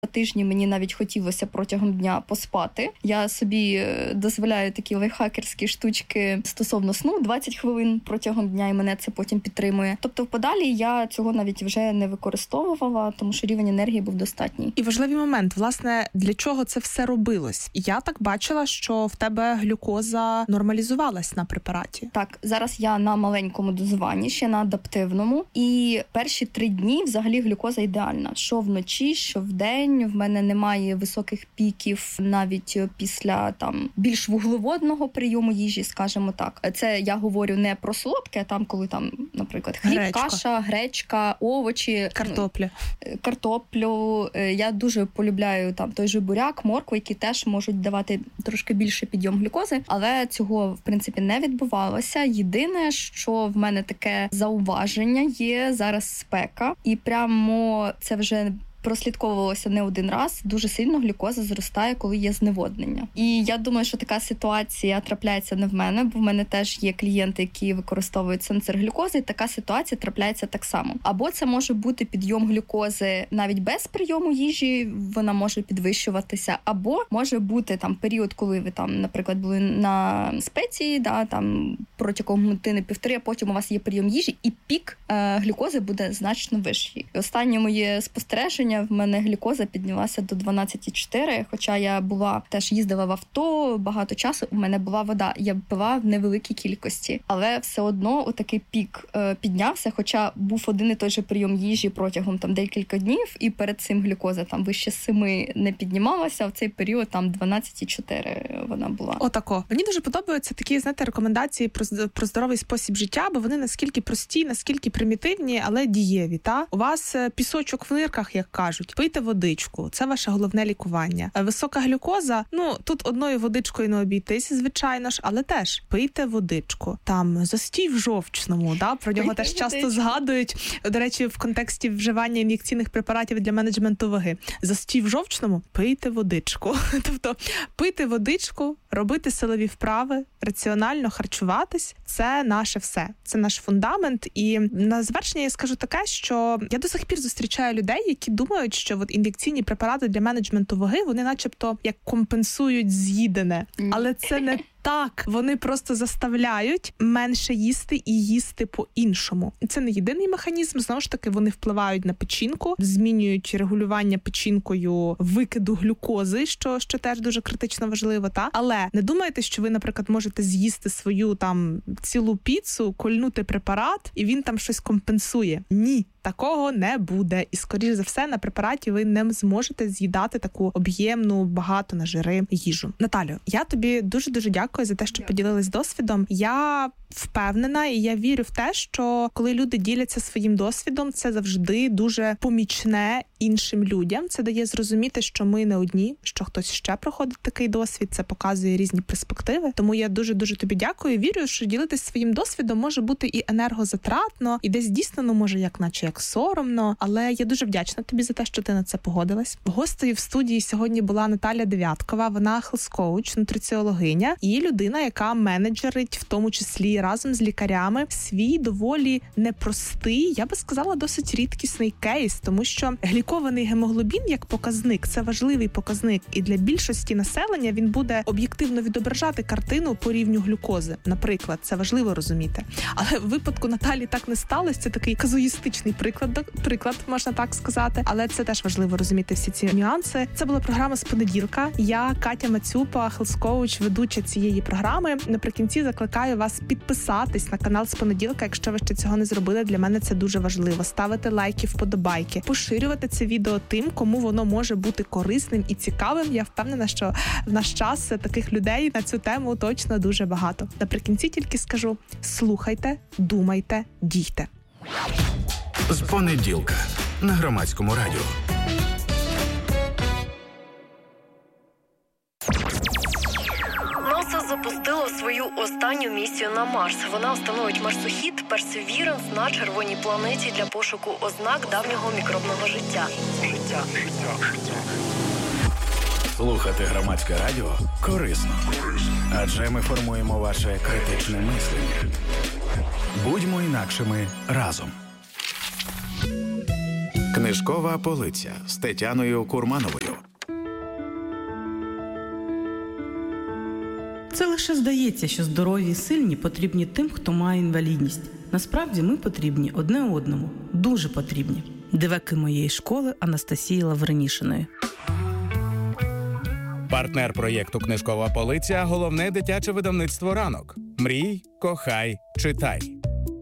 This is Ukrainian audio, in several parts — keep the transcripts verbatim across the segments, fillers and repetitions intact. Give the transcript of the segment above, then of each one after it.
Тижні мені навіть хотілося протягом дня поспати. Я собі дозволяю такі лайфхакерські штучки стосовно сну двадцять хвилин протягом дня, і мене це потім підтримує. Тобто в подалі я цього навіть вже не використовувала, тому що рівень енергії був достатній. І важливий момент, власне, для чого це все робилось? Я так бачила, що в тебе глюкоза нормалізувалась на препараті. Так, зараз я на маленькому дозуванні, ще на адаптивному, і перші три дні взагалі глюкоза ідеальна. Що вночі, що вдень. В мене немає високих піків навіть після там більш вуглеводного прийому їжі, скажімо так. Це я говорю не про солодке, а там, коли там, наприклад, хліб, гречка. каша, гречка, овочі, картопля. Картоплю. Я дуже полюбляю там той же буряк, моркву, які теж можуть давати трошки більше підйом глюкози, але цього, в принципі, не відбувалося. Єдине, що в мене таке зауваження є, зараз спека, і прямо це вже прослідковувалося не один раз, дуже сильно глюкоза зростає, коли є зневоднення. І я думаю, що така ситуація трапляється не в мене, бо в мене теж є клієнти, які використовують сенсор глюкози, і така ситуація трапляється так само. Або це може бути підйом глюкози навіть без прийому їжі, вона може підвищуватися, або може бути там період, коли ви там, наприклад, були на спеції, да, там протягом години-півтори, а потім у вас є прийом їжі, і пік е, глюкози буде значно вищий. І останнє моє спостереження, в мене глюкоза піднялася до дванадцять цілих чотири десятих, хоча я була, теж їздила в авто багато часу, у мене була вода, я пила в невеликій кількості, але все одно отакий пік е, піднявся, хоча був один і той же прийом їжі протягом там декілька днів, і перед цим глюкоза там вище семи не піднімалася, а в цей період там дванадцять цілих чотири десятих вона була. Отако. Мені дуже подобаються такі, знаєте, рекомендації про, про здоровий спосіб життя, бо вони наскільки прості, наскільки примітивні, але дієві, та? У вас пісочок в нирках, як кажуть, пийте водичку, це ваше головне лікування. Висока глюкоза, ну, тут одною водичкою не обійтись, звичайно ж, але теж пийте водичку. Там застій в жовчному, да? Про нього теж часто водичку згадують, до речі, в контексті вживання ін'єкційних препаратів для менеджменту ваги. Застій в жовчному, пийте водичку. Тобто, пийте водичку, робити силові вправи, раціонально харчуватись – це наше все. Це наш фундамент. І на завершення я скажу таке, що я до сих пір зустрічаю людей, які думають, що от ін'єкційні препарати для менеджменту ваги, вони начебто як компенсують з'їдене. Але це не так, вони просто заставляють менше їсти і їсти по-іншому. Це не єдиний механізм, знову ж таки, вони впливають на печінку, змінюють регулювання печінкою викиду глюкози, що, що теж дуже критично важливо, та? Але не думайте, що ви, наприклад, можете з'їсти свою там цілу піцу, кольнути препарат, і він там щось компенсує. Ні. Такого не буде. І, скоріш за все, на препараті ви не зможете з'їдати таку об'ємну, багато на жири їжу. Наталю, я тобі дуже-дуже дякую за те, що поділилась досвідом. Я впевнена і я вірю в те, що коли люди діляться своїм досвідом, це завжди дуже помічне іншим людям. Це дає зрозуміти, що ми не одні, що хтось ще проходить такий досвід, це показує різні перспективи. Тому я дуже-дуже тобі дякую. Вірю, що ділитись своїм досвідом може бути і енергозатратно, і десь дійсно, ну, може, як наче як соромно, але я дуже вдячна тобі за те, що ти на це погодилась. Гостею в студії сьогодні була Наталя Дев'яткова, вона хелс-коуч, нутриціологиня і людина, яка менеджерить, в тому числі разом з лікарями, свій доволі непростий, я би сказала, досить рідкісний кейс, тому що глікований гемоглобін як показник, це важливий показник, і для більшості населення він буде об'єктивно відображати картину по рівню глюкози. Наприклад, це важливо розуміти. Але в випадку Наталі так не сталося, це такий казуїстичний приклад, приклад, можна так сказати, але це теж важливо розуміти всі ці нюанси. Це була програма з понеділка. Я, Катя Мацюпа, хелс-коуч, ведуча цієї програми. Наприкінці закликаю вас підписатись на канал з понеділка, якщо ви ще цього не зробили. Для мене це дуже важливо. Ставити лайки, вподобайки, поширювати це відео тим, кому воно може бути корисним і цікавим. Я впевнена, що в наш час таких людей на цю тему точно дуже багато. Наприкінці тільки скажу: слухайте, думайте, дійте. З понеділка на Громадському радіо. НАСА запустило свою останню місію на Марс. Вона встановить марсохід Perseverance на червоній планеті для пошуку ознак давнього мікробного життя. Життя, життя, життя. Слухати Громадське радіо корисно. Адже ми формуємо ваше критичне мислення. Будьмо інакшими разом. Книжкова полиця з Тетяною Курмановою. Це лише здається, що здорові і сильні потрібні тим, хто має інвалідність. Насправді ми потрібні одне одному. Дуже потрібні. Диваки моєї школи Анастасії Лавринішиної. Партнер проєкту «Книжкова полиця» – головне дитяче видавництво «Ранок». Мрій, кохай, читай.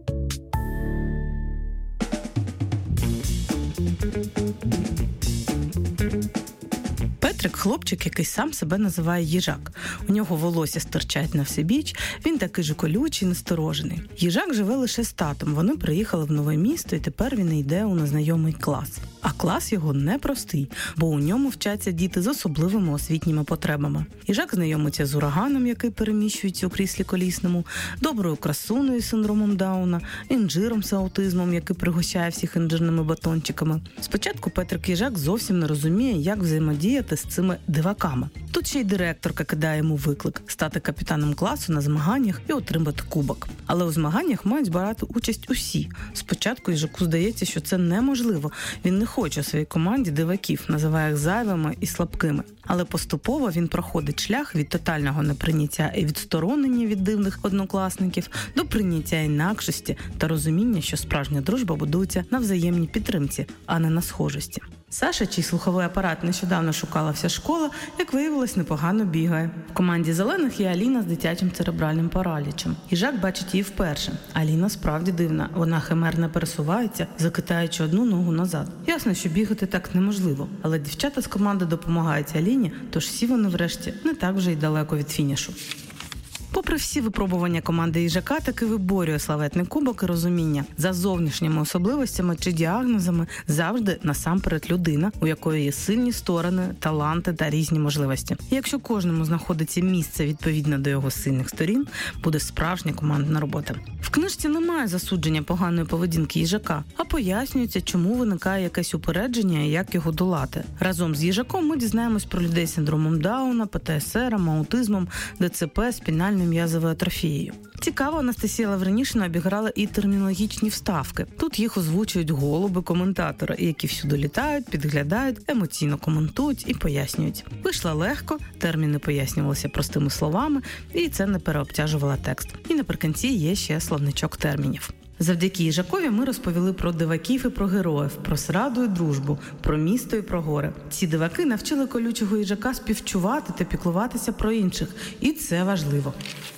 Петрик – хлопчик, який сам себе називає їжак. У нього волосся стирчать на всебіч, він такий же колючий, насторожений. Їжак живе лише з татом, вони приїхали в нове місто і тепер він йде у незнайомий клас. А клас його непростий, бо у ньому вчаться діти з особливими освітніми потребами. Їжак знайомиться з ураганом, який переміщується у кріслі колісному, доброю красуною з синдромом Дауна, інжиром з аутизмом, який пригощає всіх інжирними батончиками. Спочатку Петрик їжак зовсім не розуміє, як взаємодіяти з цими диваками. Тут ще й директорка кидає йому виклик – стати капітаном класу на змаганнях і отримати кубок. Але у змаганнях мають брати участь усі. Спочатку їжаку здається, що це неможливо. Він не хоче у своїй команді диваків, називає їх зайвими і слабкими. Але поступово він проходить шлях від тотального неприйняття і відсторонення від дивних однокласників до прийняття інакшості та розуміння, що справжня дружба будується на взаємній підтримці, а не на схожості. Саша, чий слуховий апарат нещодавно шукала вся школа, як виявилось, непогано бігає. В команді зелених є Аліна з дитячим церебральним паралічем. Їжак бачить її вперше. Аліна справді дивна. Вона химерно пересувається, закидаючи одну ногу назад. Ясно, що бігати так неможливо. Але дівчата з команди допомагають Аліні, тож всі вони врешті не так вже й далеко від фінішу. Попри всі випробування команди їжака, таки виборює славетний кубок і розуміння. За зовнішніми особливостями чи діагнозами завжди насамперед людина, у якої є сильні сторони, таланти та різні можливості. І якщо кожному знаходиться місце відповідне до його сильних сторін, буде справжня командна робота. В книжці немає засудження поганої поведінки їжака, а пояснюється, чому виникає якесь упередження і як його долати. Разом з їжаком ми дізнаємось про людей з синдромом Дауна, пе те ес ер, аутизмом, де це пе, спінальною м'язовою атрофією. Цікаво, Анастасія Лавринішина обіграла і термінологічні вставки. Тут їх озвучують голуби-коментатори, які всюди літають, підглядають, емоційно коментують і пояснюють. Вийшло легко, терміни пояснювалися простими словами, і це не переобтяжувало текст. І наприкінці є ще словничок термінів. Завдяки їжакові ми розповіли про диваків і про героїв, про зраду і дружбу, про місто і про гори. Ці диваки навчили колючого їжака співчувати та піклуватися про інших. І це важливо.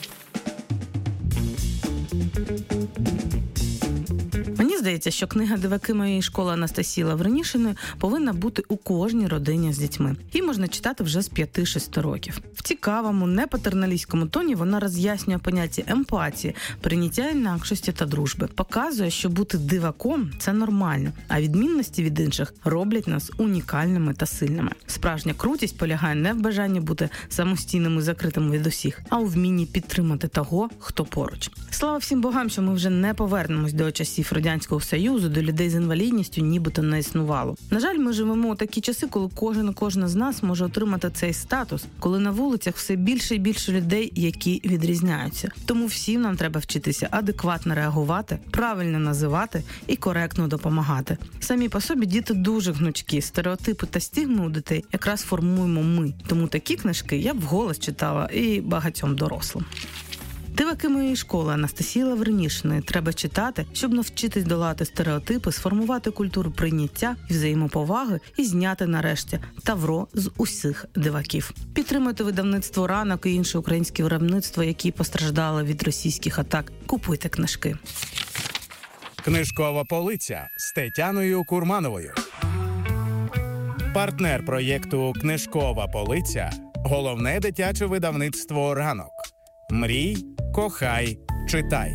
Мені здається, що книга «Диваки моєї школи» Анастасії Лавринішиної повинна бути у кожній родині з дітьми. Її можна читати вже з п'яти-шести років. В цікавому, не патерналістському тоні вона роз'яснює поняття емпатії, прийняття інакшості та дружби. Показує, що бути диваком – це нормально, а відмінності від інших роблять нас унікальними та сильними. Справжня крутість полягає не в бажанні бути самостійними і закритими від усіх, а у вмінні підтримати того, хто поруч. Слава всім богам, що ми вже не повернемось до часів Радянського Союзу, до людей з інвалідністю нібито не існувало. На жаль, ми живемо у такі часи, коли кожен і кожна з нас може отримати цей статус, коли на вулицях все більше і більше людей, які відрізняються. Тому всім нам треба вчитися адекватно реагувати, правильно називати і коректно допомагати. Самі по собі діти дуже гнучкі, стереотипи та стигми у дітей якраз формуємо ми. Тому такі книжки я б вголос читала і багатьом дорослим. «Диваки моєї школи» Анастасії Лавринішиної треба читати, щоб навчитись долати стереотипи, сформувати культуру прийняття і взаємоповаги і зняти нарешті тавро з усіх диваків. Підтримуйте видавництво «Ранок» і інші українські виробництва, які постраждали від російських атак. Купуйте книжки. Книжкова полиця з Тетяною Курмановою. Партнер проєкту «Книжкова полиця» – головне дитяче видавництво «Ранок». Мрій, кохай, читай.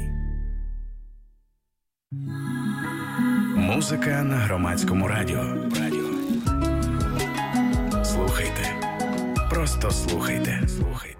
Музика на Громадському радіо. Радіо. Слухайте. Просто слухайте. Слухайте.